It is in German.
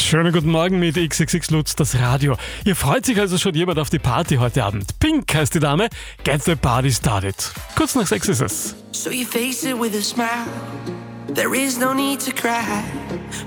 Schönen guten Morgen mit XXX Lutz, das Radio. Hier freut sich also schon jemand auf die Party heute Abend. Pink heißt die Dame, Get the Party Started. Kurz nach 6 ist es. So you face it with a smile. There is no need to cry.